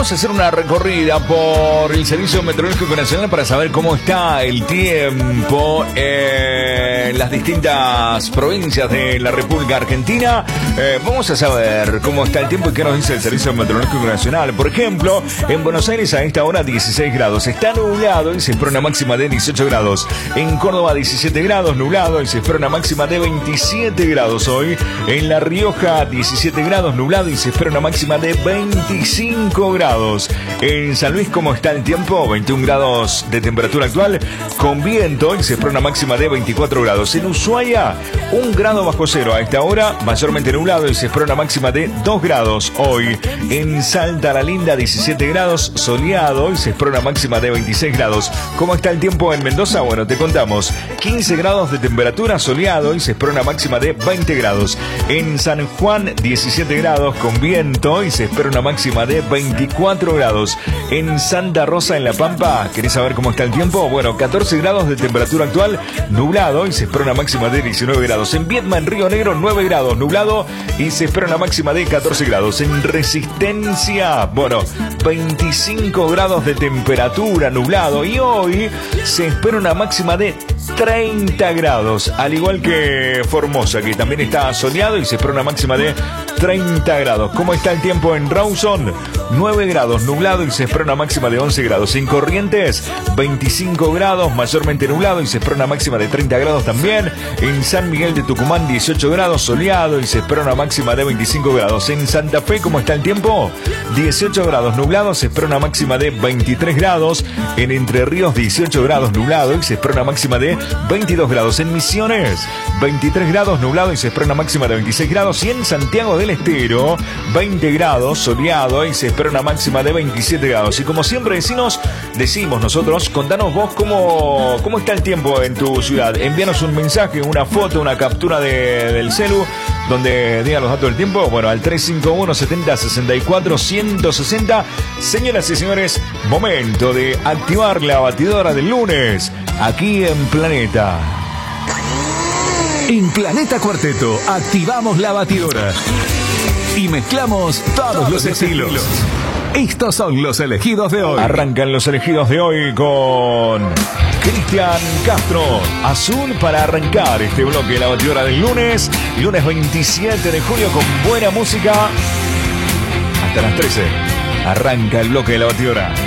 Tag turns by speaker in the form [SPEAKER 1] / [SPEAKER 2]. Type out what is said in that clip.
[SPEAKER 1] vamos a hacer una recorrida por el Servicio Meteorológico Nacional para saber cómo está el tiempo en las distintas provincias de la República Argentina. Vamos a saber cómo está el tiempo y qué nos dice el Servicio Meteorológico Nacional. Por ejemplo, en Buenos Aires a esta hora 16 grados. Está nublado y se espera una máxima de 18 grados. En Córdoba 17 grados, nublado y se espera una máxima de 27 grados hoy. En La Rioja 17 grados, nublado y se espera una máxima de 25 grados. En San Luis, ¿cómo está el tiempo? 21 grados de temperatura actual con viento y se espera una máxima de 24 grados. En Ushuaia, 1 grado bajo cero a esta hora, mayormente nublado y se espera una máxima de 2 grados hoy. En Salta la Linda, 17 grados, soleado y se espera una máxima de 26 grados. ¿Cómo está el tiempo en Mendoza? Bueno, te contamos. 15 grados de temperatura, soleado y se espera una máxima de 20 grados. En San Juan, 17 grados con viento y se espera una máxima de 24 grados. En Santa Rosa, en La Pampa, ¿querés saber cómo está el tiempo? Bueno, 14 grados de temperatura actual, nublado y se espera una máxima de 19 grados. En Viedma, en Río Negro, 9 grados, nublado y se espera una máxima de 14 grados. En Resistencia, bueno, 25 grados de temperatura, nublado, y hoy se espera una máxima de 30 grados, al igual que Formosa, que también está soleado y se espera una máxima de 30 grados. ¿Cómo está el tiempo en Rawson? 9 grados, nublado y se espera una máxima de 11 grados. En Corrientes, 25 grados, mayormente nublado y se espera una máxima de 30 grados también. En San Miguel de Tucumán, 18 grados, soleado y se espera una máxima de 25 grados. En Santa Fe, ¿cómo está el tiempo? 18 grados, nublado, se espera una máxima de 23 grados. En Entre Ríos, 18 grados, nublado y se espera una máxima de 22 grados. En Misiones, 23 grados, nublado y se espera una máxima de 26 grados. Y en Santiago del Estero, 20 grados, soleado y se espera una máxima de 27 grados. Y como siempre decimos nosotros, contanos vos cómo está el tiempo en tu ciudad. Envíanos un mensaje, una foto, una captura del celu donde digan los datos del tiempo. Bueno, al 351 70 64 160. Señoras y señores, momento de activar la batidora del lunes aquí en Planeta.
[SPEAKER 2] En Planeta Cuarteto activamos la batidora y mezclamos todos los estilos. Estos son los elegidos de hoy.
[SPEAKER 1] Arrancan los elegidos de hoy con Cristian Castro. Azul para arrancar este bloque de la batidora del lunes 27 de julio, con buena música hasta las 13. Arranca el bloque de la batidora.